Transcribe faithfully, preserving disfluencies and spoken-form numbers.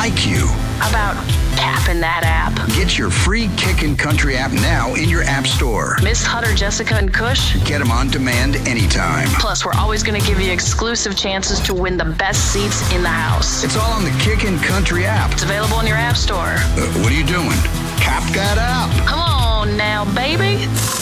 like you. How about tapping that app? Get your free Kickin' Country app now in your app store. Miss Hutter, Jessica, and Kush? Get them on demand anytime. Plus, we're always going to give you exclusive chances to win the best seats in the house. It's all on the Kickin' Country app. It's available in your app store. Uh, what are you doing? Tap that app. Come on now, baby.